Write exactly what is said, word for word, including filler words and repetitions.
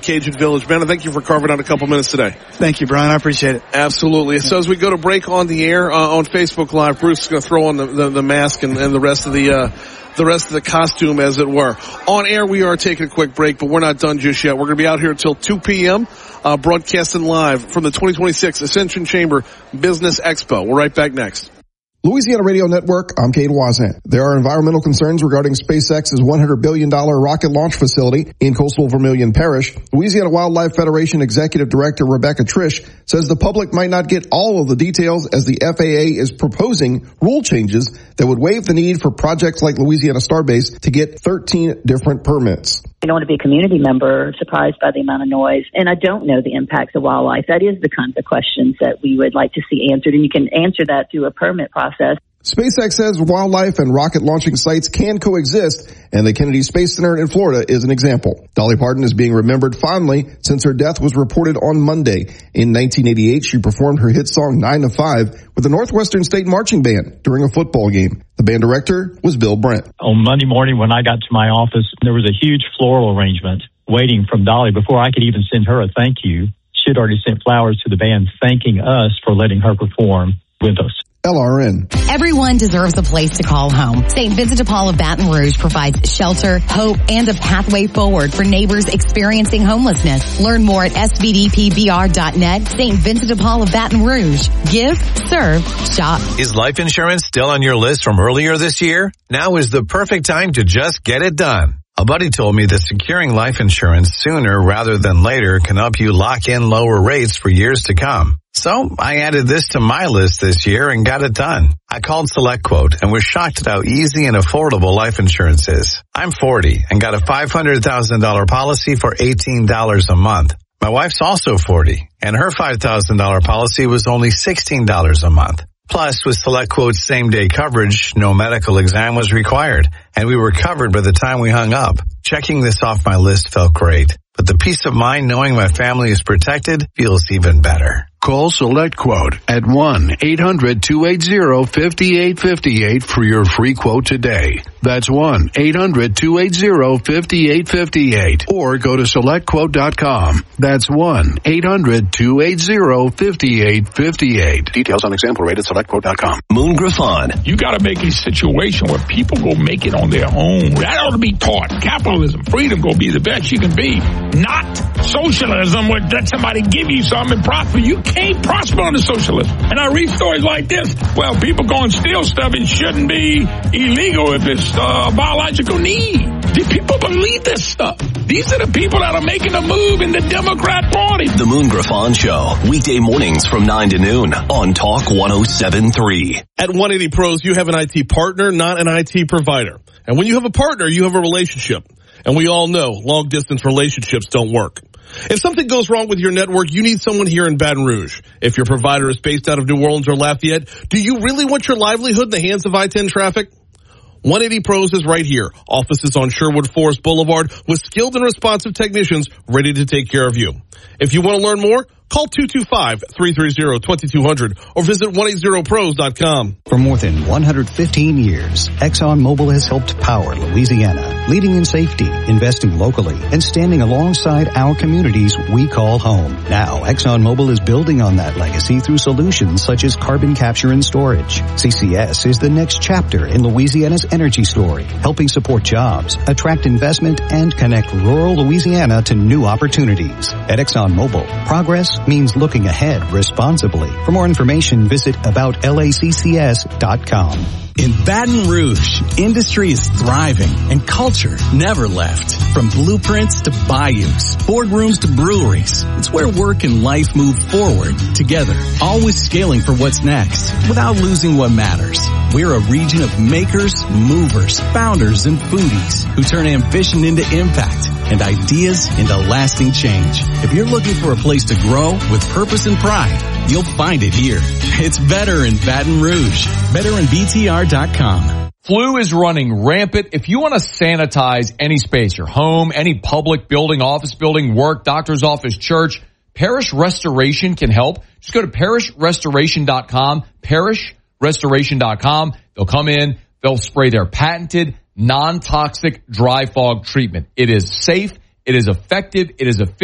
Cajun Village. Man, thank you for carving out a couple minutes today. Thank you, Brian. I appreciate it. Absolutely. So as we go to break on the air uh, on Facebook Live, Bruce is going to throw on the, the, the mask and, and the rest of the uh, the rest of the costume, as it were. On air, we are taking a quick break, but we're not done just yet. We're going to be out here until two p.m., uh, broadcasting live from the twenty twenty-six Ascension Chamber Business Expo. We're right back next. Louisiana Radio Network, I'm Cade Wazant. There are environmental concerns regarding SpaceX's one hundred billion dollars rocket launch facility in coastal Vermilion Parish. Louisiana Wildlife Federation Executive Director Rebecca Trish says the public might not get all of the details as the F A A is proposing rule changes that would waive the need for projects like Louisiana Starbase to get thirteen different permits. I don't want to be a community member surprised by the amount of noise, and I don't know the impacts of wildlife. That is the kinds of questions that we would like to see answered, and you can answer that through a permit process. SpaceX says wildlife and rocket launching sites can coexist, and the Kennedy Space Center in Florida is an example. Dolly Parton is being remembered fondly since her death was reported on Monday. In nineteen eighty-eight, she performed her hit song nine to five with the Northwestern State Marching Band during a football game. The band director was Bill Brent. On Monday morning when I got to my office, there was a huge floral arrangement waiting from Dolly. Before I could even send her a thank you, she had already sent flowers to the band thanking us for letting her perform with us. L R N. Everyone deserves a place to call home. Saint Vincent de Paul of Baton Rouge provides shelter, hope, and a pathway forward for neighbors experiencing homelessness. Learn more at S V D P B R dot net. Saint Vincent de Paul of Baton Rouge. Give, serve, shop. Is life insurance still on your list from earlier this year? Now is the perfect time to just get it done. A buddy told me that securing life insurance sooner rather than later can help you lock in lower rates for years to come. So I added this to my list this year and got it done. I called SelectQuote and was shocked at how easy and affordable life insurance is. I'm forty and got a five hundred thousand dollars policy for eighteen dollars a month. My wife's also forty and her five thousand dollars policy was only sixteen dollars a month. Plus, with SelectQuote's same-day coverage, no medical exam was required, and we were covered by the time we hung up. Checking this off my list felt great, but the peace of mind knowing my family is protected feels even better. Call SelectQuote at one eight hundred two eight zero five eight five eight for your free quote today. That's one eight hundred two eight zero five eight five eight. Or go to select quote dot com. That's one eight hundred two eight zero five eight five eight. Details on example rate at select quote dot com. Moon Griffon. You got to make a situation where people go make it on their own. That ought to be taught. Capitalism, freedom, go be the best you can be. Not socialism where let somebody give you something and prosper. You can't prosper under socialism. And I read stories like this. Well, people go and steal stuff. It shouldn't be illegal if it's uh, a biological need. Do people believe this stuff? These are the people that are making a move in the Democrat Party. The Moon Griffon Show. Weekday mornings from nine to noon on Talk one oh seven point three. At one eighty Pros, you have an I T partner, not an I T provider. And when you have a partner, you have a relationship. And we all know long-distance relationships don't work. If something goes wrong with your network, you need someone here in Baton Rouge. If your provider is based out of New Orleans or Lafayette, do you really want your livelihood in the hands of I ten traffic? one eighty Pros is right here. Offices on Sherwood Forest Boulevard with skilled and responsive technicians ready to take care of you. If you want to learn more, call two two five, three three zero, two two zero zero or visit one eighty pros dot com. For more than one hundred fifteen years, ExxonMobil has helped power Louisiana, leading in safety, investing locally, and standing alongside our communities we call home. Now, ExxonMobil is building on that legacy through solutions such as carbon capture and storage. C C S is the next chapter in Louisiana's energy story, helping support jobs, attract investment, and connect rural Louisiana to new opportunities. At ExxonMobil, progress means looking ahead responsibly. For more information, visit about laccs dot com. In Baton Rouge, industry is thriving and culture never left. From blueprints to bayous, boardrooms to breweries, it's where work and life move forward together, always scaling for what's next without losing what matters. We're a region of makers, movers, founders, and foodies who turn ambition into impact and ideas into lasting change. If you're looking for a place to grow with purpose and pride, you'll find it here. It's better in Baton Rouge. Better in B T R dot com. Flu is running rampant. If you want to sanitize any space, your home, any public building, office building, work, doctor's office, church, Parish Restoration can help. Just go to parish restoration dot com, parish restoration dot com. They'll come in, they'll spray their patented non-toxic dry fog treatment. It is safe, it is effective, it is efficient.